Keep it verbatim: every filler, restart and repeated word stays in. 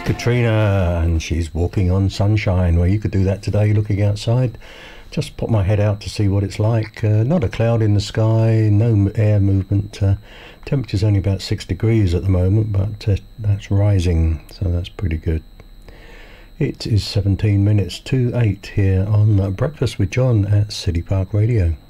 Katrina, and she's walking on sunshine. Well, you could do that today looking outside. Just pop my head out to see what it's like. Uh, not a cloud in the sky, no air movement. Uh, temperature's only about six degrees at the moment, but uh, that's rising, so that's pretty good. It is seventeen minutes to eight here on Breakfast with John at City Park Radio.